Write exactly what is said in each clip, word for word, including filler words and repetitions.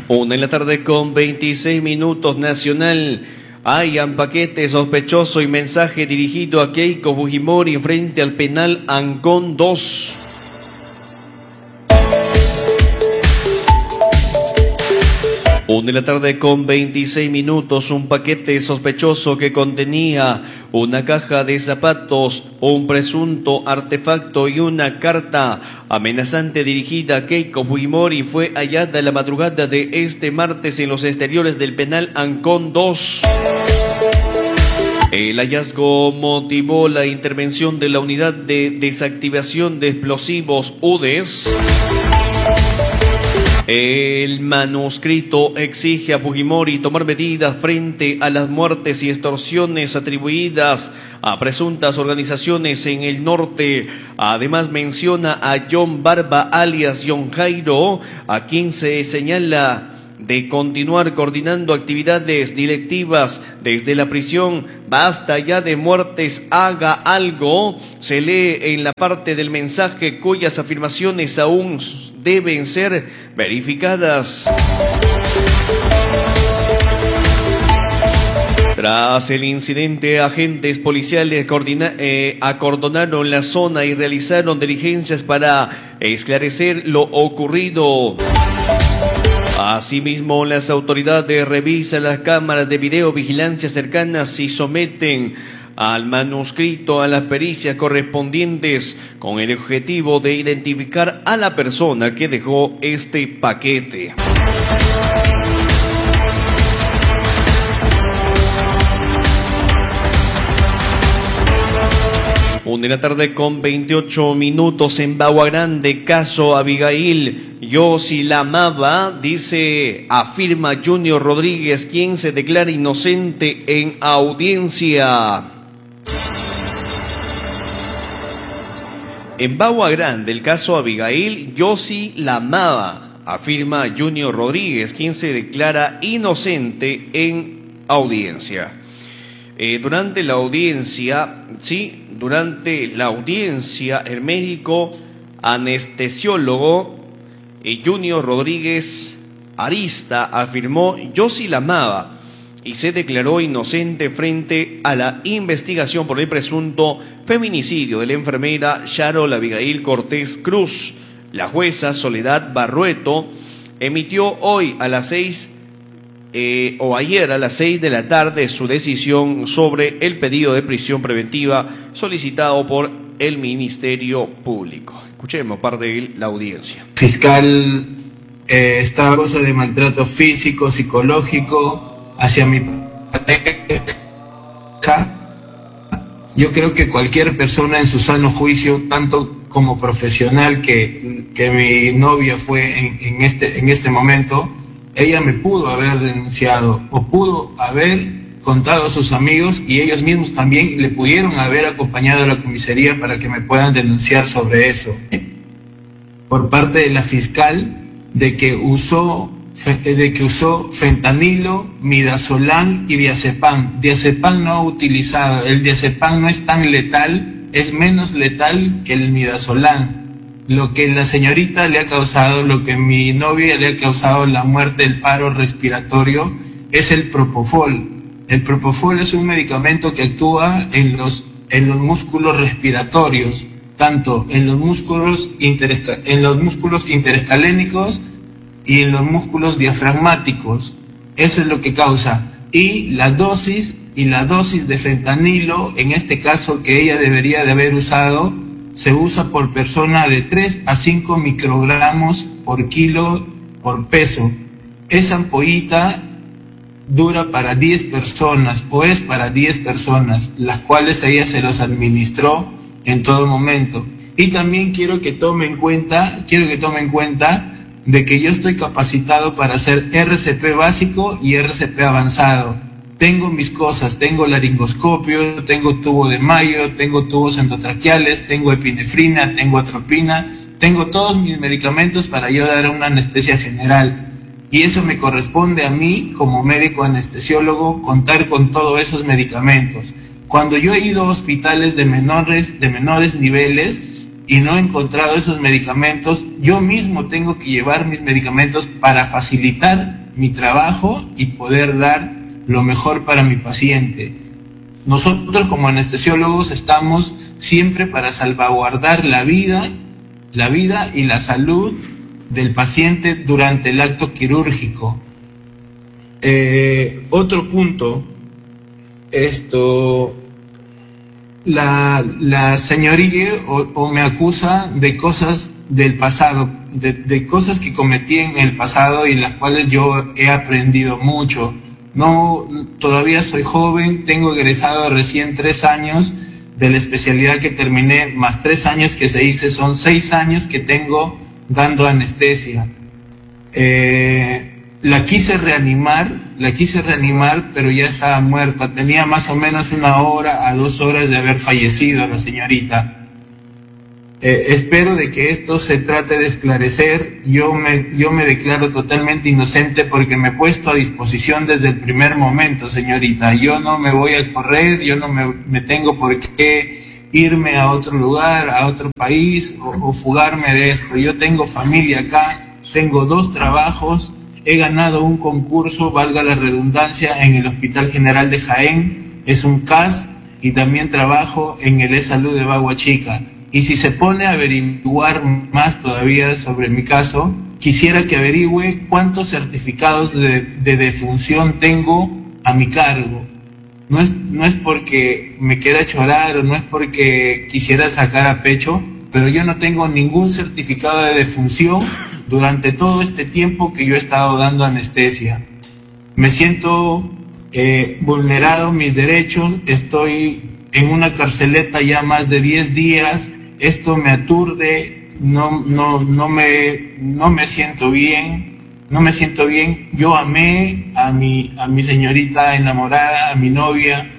Una en la tarde con veintiséis minutos, Nacional. Hayan paquete sospechoso y mensaje dirigido a Keiko Fujimori frente al penal Ancón dos. Una de la tarde con veintiséis minutos, un paquete sospechoso que contenía una caja de zapatos, un presunto artefacto y una carta amenazante dirigida a Keiko Fujimori fue hallada la madrugada de este martes en los exteriores del penal Ancón dos. El hallazgo motivó la intervención de la Unidad de Desactivación de Explosivos U D E S. El manuscrito exige a Fujimori tomar medidas frente a las muertes y extorsiones atribuidas a presuntas organizaciones en el norte. Además menciona a John Barba alias John Jairo, a quien se señala de continuar coordinando actividades directivas desde la prisión. Basta ya de muertes, haga algo. Se lee en la parte del mensaje cuyas afirmaciones aún deben ser verificadas. Tras el incidente, agentes policiales coordina, eh, acordonaron la zona y realizaron diligencias para esclarecer lo ocurrido. Asimismo, las autoridades revisan las cámaras de videovigilancia cercanas y someten al manuscrito a las pericias correspondientes con el objetivo de identificar a la persona que dejó este paquete. Una de la tarde con veintiocho minutos en Bagua Grande, caso Abigail. Yo sí la amaba, dice, afirma Junior Rodríguez, quien se declara inocente en audiencia. En Bagua Grande, el caso Abigail, yo sí la amaba, afirma Junior Rodríguez, quien se declara inocente en audiencia. Eh, durante la audiencia, sí, durante la audiencia, el médico anestesiólogo eh, Junior Rodríguez Arista afirmó, yo sí la amaba, y se declaró inocente frente a la investigación por el presunto feminicidio de la enfermera Sharol Abigail Cortés Cruz. La jueza Soledad Barrueto emitió hoy a las seis Eh, o ayer a las seis de la tarde su decisión sobre el pedido de prisión preventiva solicitado por el Ministerio Público. Escuchemos parte de la audiencia. Fiscal, eh, esta cosa de maltrato físico, psicológico hacia mi pareja. Yo creo que cualquier persona en su sano juicio, tanto como profesional que, que mi novia fue en, en, este, en este momento, ella me pudo haber denunciado o pudo haber contado a sus amigos y ellos mismos también le pudieron haber acompañado a la comisaría para que me puedan denunciar sobre eso. Por parte de la fiscal, de que usó, de que usó fentanilo, midazolam y diazepam. Diazepam no ha utilizado, el diazepam no es tan letal, es menos letal que el midazolam. Lo que la señorita le ha causado, lo que mi novia le ha causado la muerte del paro respiratorio es el propofol. El propofol es un medicamento que actúa en los, en los músculos respiratorios, tanto en los músculos, interesca, en los músculos interescalénicos y en los músculos diafragmáticos. Eso es lo que causa. Y la dosis, y la dosis de fentanilo, en este caso que ella debería de haber usado, se usa por persona de tres a cinco microgramos por kilo por peso. Esa ampollita dura para diez personas o es para diez personas, las cuales ella se los administró en todo momento. Y también quiero que tome en cuenta, quiero que tome en cuenta de que yo estoy capacitado para hacer R C P básico y R C P avanzado. Tengo mis cosas, tengo laringoscopio, tengo tubo de Mayo, tengo tubos endotraqueales, tengo epinefrina, tengo atropina, tengo todos mis medicamentos para yo dar una anestesia general. Y eso me corresponde a mí, como médico anestesiólogo, contar con todos esos medicamentos. Cuando yo he ido a hospitales de menores, de menores niveles, y no he encontrado esos medicamentos, yo mismo tengo que llevar mis medicamentos para facilitar mi trabajo y poder dar lo mejor para mi paciente. Nosotros como anestesiólogos estamos siempre para salvaguardar la vida, la vida y la salud del paciente durante el acto quirúrgico. Eh, otro punto, esto, la, la señorita o, o me acusa de cosas del pasado, de, de cosas que cometí en el pasado y las cuales yo he aprendido mucho. No, todavía soy joven, tengo egresado recién tres años de la especialidad que terminé, más tres años que se hice, son seis años que tengo dando anestesia. Eh, la quise reanimar, la quise reanimar, pero ya estaba muerta. Tenía más o menos una hora a dos horas de haber fallecido la señorita. Eh, espero de que esto se trate de esclarecer. Yo me, yo me declaro totalmente inocente porque me he puesto a disposición desde el primer momento, señorita. Yo no me voy a correr, yo no me, me tengo por qué irme a otro lugar, a otro país o, o fugarme de esto. Yo tengo familia acá, tengo dos trabajos, he ganado un concurso, valga la redundancia, en el Hospital General de Jaén, es un C A S, y también trabajo en el E-Salud de Bagua Chica. Y si se pone a averiguar más todavía sobre mi caso, quisiera que averigüe cuántos certificados de, de defunción tengo a mi cargo. No es, no es porque me quiera chorar o no es porque quisiera sacar a pecho, pero yo no tengo ningún certificado de defunción durante todo este tiempo que yo he estado dando anestesia. Me siento eh, vulnerado mis derechos, estoy en una carceleta ya más de diez días, esto me aturde, no, no, no, me, no me siento bien, no me siento bien. Yo amé a mi, a mi señorita enamorada, a mi novia,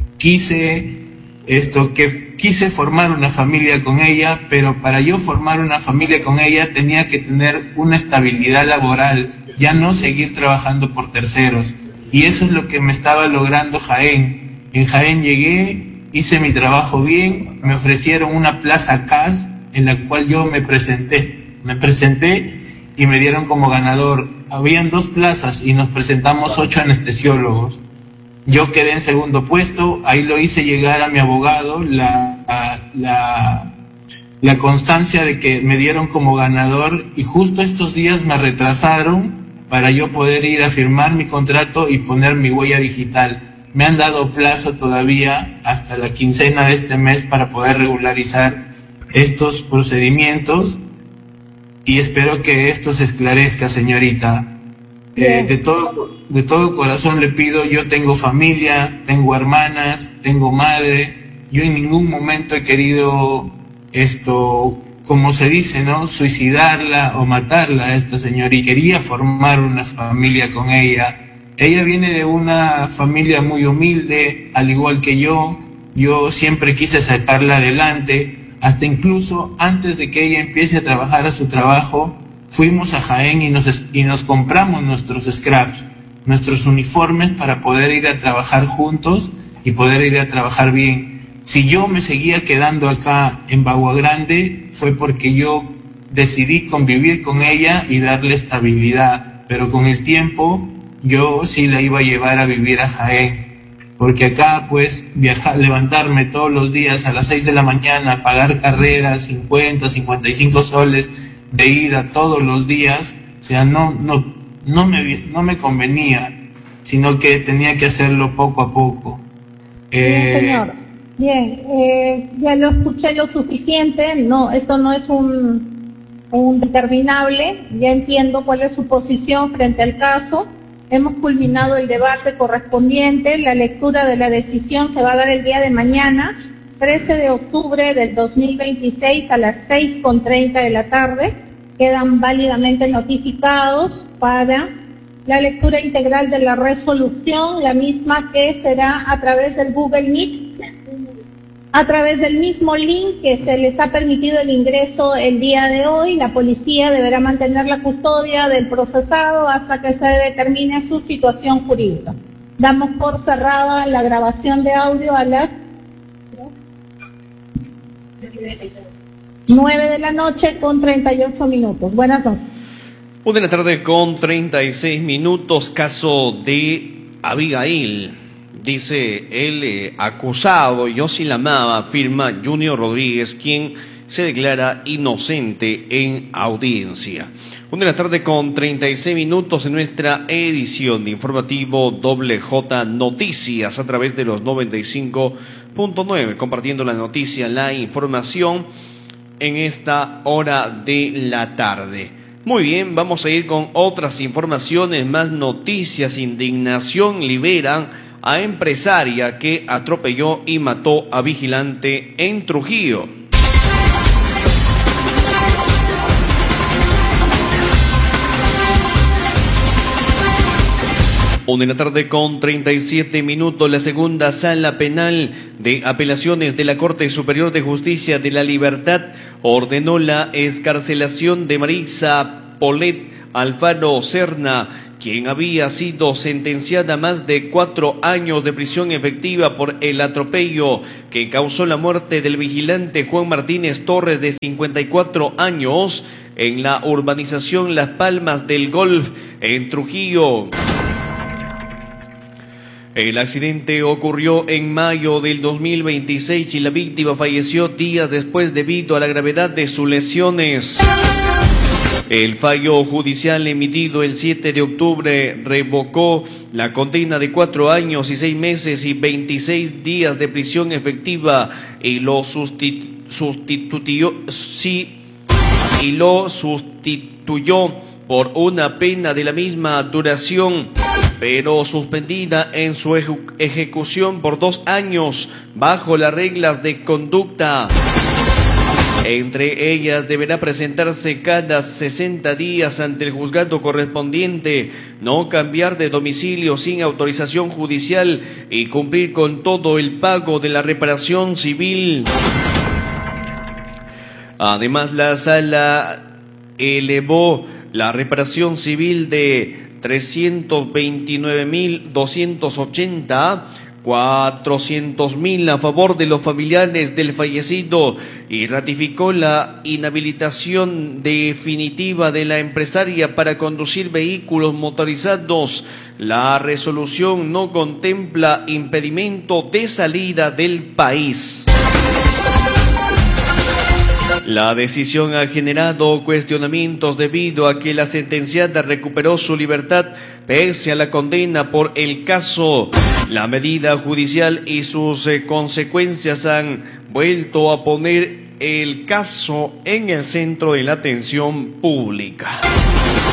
quise esto, que quise formar una familia con ella, pero para yo formar una familia con ella tenía que tener una estabilidad laboral, ya no seguir trabajando por terceros. Y eso es lo que me estaba logrando Jaén. En Jaén llegué, hice mi trabajo bien, me ofrecieron una plaza C A S en la cual yo me presenté. Me presenté y me dieron como ganador. Habían dos plazas y nos presentamos ocho anestesiólogos. Yo quedé en segundo puesto, ahí lo hice llegar a mi abogado, la, la, la constancia de que me dieron como ganador, y justo estos días me retrasaron para yo poder ir a firmar mi contrato y poner mi huella digital. Me han dado plazo todavía hasta la quincena de este mes para poder regularizar estos procedimientos y espero que esto se esclarezca, señorita. Eh, de todo, de todo corazón le pido, yo tengo familia, tengo hermanas, tengo madre, yo en ningún momento he querido esto, como se dice, ¿no?, suicidarla o matarla a esta señora, y quería formar una familia con ella. Ella viene de una familia muy humilde, al igual que yo. Yo siempre quise sacarla adelante, hasta incluso antes de que ella empiece a trabajar a su trabajo, fuimos a Jaén y nos, y nos compramos nuestros scraps, nuestros uniformes para poder ir a trabajar juntos y poder ir a trabajar bien. Si yo me seguía quedando acá en Bagua Grande fue porque yo decidí convivir con ella y darle estabilidad, pero con el tiempo yo sí la iba a llevar a vivir a Jaén, porque acá pues viajar, levantarme todos los días a las seis de la mañana, pagar carreras, cincuenta, cincuenta y cinco soles de ida todos los días, o sea, no, no, no me, no me convenía, sino que tenía que hacerlo poco a poco. Eh... Bien, señor. Bien, eh, ya lo escuché lo suficiente. No, esto no es un, un determinable. Ya entiendo cuál es su posición frente al caso. Hemos culminado el debate correspondiente. La lectura de la decisión se va a dar el día de mañana, trece de octubre del dos mil veintiséis, a las seis con treinta de la tarde. Quedan válidamente notificados para la lectura integral de la resolución, la misma que será a través del Google Meet, a través del mismo link que se les ha permitido el ingreso el día de hoy. La policía deberá mantener la custodia del procesado hasta que se determine su situación jurídica. Damos por cerrada la grabación de audio a las nueve de la noche con treinta y ocho minutos. Buenas noches. Una de la tarde con treinta y seis minutos, caso de Abigail. Dice el eh, acusado, yo sí la amaba, afirma Junior Rodríguez, quien se declara inocente en audiencia. Una de la tarde con treinta y seis minutos en nuestra edición de informativo Doble J Noticias a través de los noventa y cinco punto nueve, compartiendo la noticia, la información en esta hora de la tarde. Muy bien, vamos a ir con otras informaciones, más noticias. Indignación liberan a empresaria que atropelló y mató a vigilante en Trujillo. Una de la tarde con treinta y siete minutos, la segunda sala penal de apelaciones de la Corte Superior de Justicia de la Libertad ordenó la excarcelación de Marisa Polet Alfaro Serna, quien había sido sentenciada a más de cuatro años de prisión efectiva por el atropello que causó la muerte del vigilante Juan Martínez Torres, de cincuenta y cuatro años, en la urbanización Las Palmas del Golf, en Trujillo. El accidente ocurrió en mayo del dos mil veintiséis y la víctima falleció días después debido a la gravedad de sus lesiones. El fallo judicial emitido el siete de octubre revocó la condena de cuatro años y seis meses y veintiséis días de prisión efectiva y lo sustitu- sustituyó, sí, y lo sustituyó por una pena de la misma duración, pero suspendida en su eje- ejecución por dos años bajo las reglas de conducta. Entre ellas, deberá presentarse cada sesenta días ante el juzgado correspondiente, no cambiar de domicilio sin autorización judicial y cumplir con todo el pago de la reparación civil. Además, la sala elevó la reparación civil de trescientos veintinueve mil doscientos ochenta, cuatrocientos mil a favor de los familiares del fallecido y ratificó la inhabilitación definitiva de la empresaria para conducir vehículos motorizados. La resolución no contempla impedimento de salida del país. La decisión ha generado cuestionamientos debido a que la sentenciada recuperó su libertad pese a la condena por el caso. La medida judicial y sus eh, consecuencias han vuelto a poner el caso en el centro de la atención pública.